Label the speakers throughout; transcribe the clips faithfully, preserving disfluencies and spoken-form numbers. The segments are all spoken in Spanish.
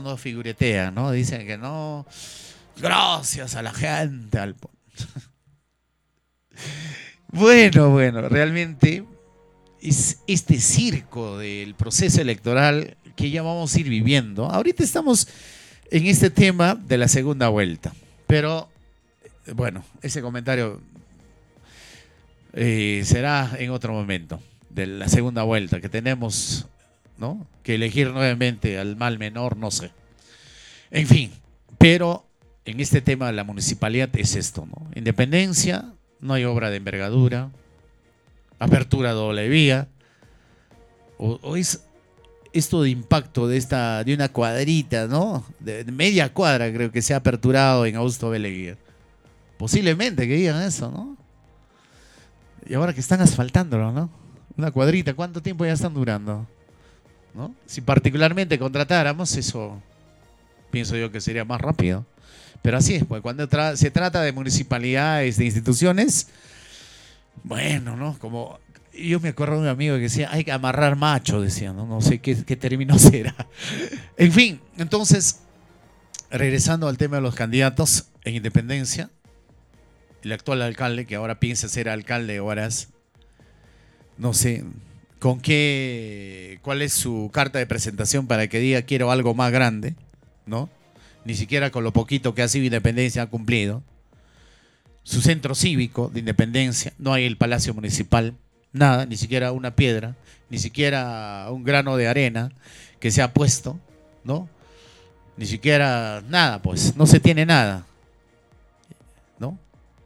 Speaker 1: no figuretean, ¿no? Dicen que no, gracias a la gente. Al... Bueno, bueno, realmente es este circo del proceso electoral que ya vamos a ir viviendo. Ahorita estamos en este tema de la segunda vuelta, pero bueno, ese comentario eh, será en otro momento, de la segunda vuelta que tenemos, ¿no?, que elegir nuevamente al mal menor, no sé. En fin, pero en este tema de la municipalidad es esto, ¿no? Independencia, no hay obra de envergadura, apertura doble vía, o, o es esto de impacto de esta de una cuadrita, ¿no? De, de media cuadra creo que se ha aperturado en Augusto B. Leguía. Posiblemente que digan eso, ¿no? Y ahora que están asfaltándolo, ¿no? Una cuadrita, ¿cuánto tiempo ya están durando? ¿No? Si particularmente contratáramos, eso pienso yo que sería más rápido. Pero así es, pues cuando tra se trata de municipalidades, de instituciones, bueno, ¿no? Como yo me acuerdo de un amigo que decía, hay que amarrar macho, decía, no, no sé qué, qué término será. En fin, entonces, regresando al tema de los candidatos en Independencia, el actual alcalde, que ahora piensa ser alcalde de Huaraz, no sé, con qué, cuál es su carta de presentación para que diga quiero algo más grande, ¿no? Ni siquiera con lo poquito que ha sido Independencia ha cumplido. Su centro cívico de Independencia, no hay el Palacio Municipal, nada, ni siquiera una piedra, ni siquiera un grano de arena que se ha puesto, ¿no? Ni siquiera nada, pues, no se tiene nada, ¿no?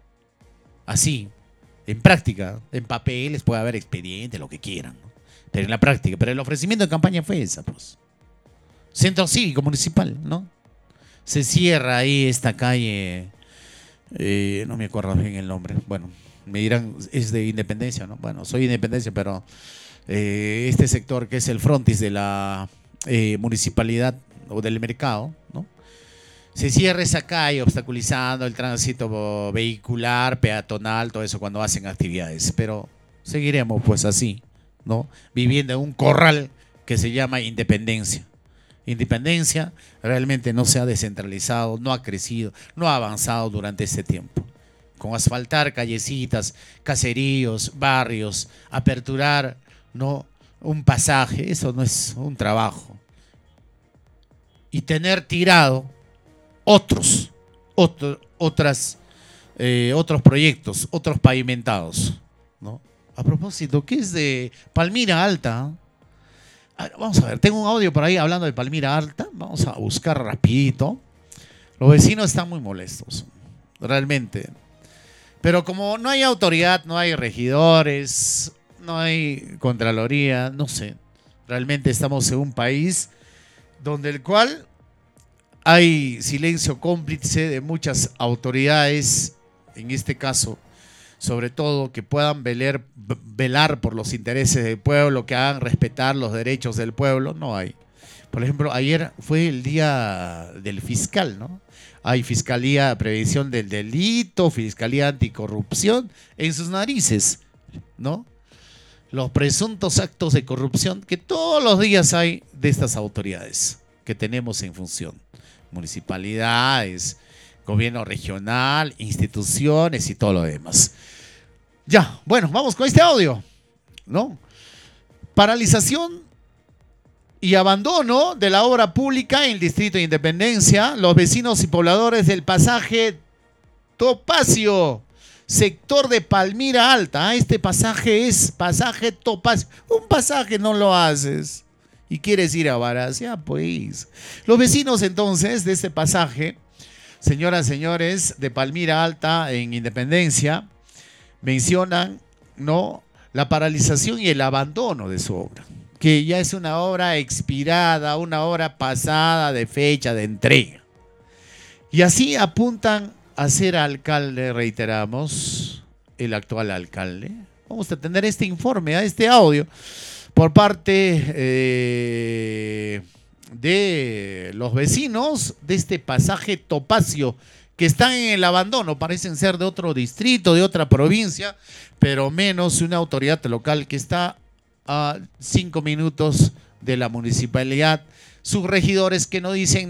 Speaker 1: Así, en práctica, en papeles puede haber expediente, lo que quieran, ¿no? Pero en la práctica, pero el ofrecimiento de campaña fue esa, pues. Centro cívico municipal, ¿no? Se cierra ahí esta calle, eh, no me acuerdo bien el nombre, bueno, me dirán, es de Independencia, ¿no? Bueno, soy Independencia, pero eh, este sector que es el frontis de la eh, municipalidad o del mercado, ¿no? Se cierra esa calle obstaculizando el tránsito vehicular, peatonal, todo eso cuando hacen actividades, pero seguiremos pues así, ¿no? Viviendo en un corral que se llama Independencia. Independencia realmente no se ha descentralizado, no ha crecido, no ha avanzado durante este tiempo. Con asfaltar callecitas, caseríos, barrios, aperturar, ¿no?, un pasaje, eso no es un trabajo. Y tener tirado otros, otro, otras, eh, otros proyectos, otros pavimentados, ¿no? A propósito, ¿qué es de Palmira Alta? Vamos a ver, tengo un audio por ahí hablando de Palmira Alta. Vamos a buscar rapidito. Los vecinos están muy molestos, realmente. Pero como no hay autoridad, no hay regidores, no hay contraloría, no sé. Realmente estamos en un país donde el cual hay silencio cómplice de muchas autoridades, en este caso, sobre todo, que puedan velar, velar por los intereses del pueblo, que hagan respetar los derechos del pueblo, no hay. Por ejemplo, ayer fue el día del fiscal, ¿no? Hay Fiscalía de Prevención del Delito, Fiscalía Anticorrupción, en sus narices, ¿no? Los presuntos actos de corrupción que todos los días hay de estas autoridades que tenemos en función. Municipalidades, gobierno regional, instituciones y todo lo demás. Ya, bueno, vamos con este audio, ¿no? Paralización y abandono de la obra pública en el distrito de Independencia. Los vecinos y pobladores del pasaje Topacio, sector de Palmira Alta. Este pasaje es pasaje Topacio. Un pasaje no lo haces y quieres ir a Huaraz, ya pues. Los vecinos entonces de este pasaje, señoras y señores, de Palmira Alta en Independencia, mencionan, ¿no?, la paralización y el abandono de su obra, que ya es una obra expirada, una obra pasada de fecha de entrega. Y así apuntan a ser alcalde, reiteramos, el actual alcalde. Vamos a tener este informe, a este audio, por parte eh, de los vecinos de este pasaje Topacio, que están en el abandono, parecen ser de otro distrito, de otra provincia, pero menos una autoridad local que está a cinco minutos de la municipalidad. Sus regidores que no dicen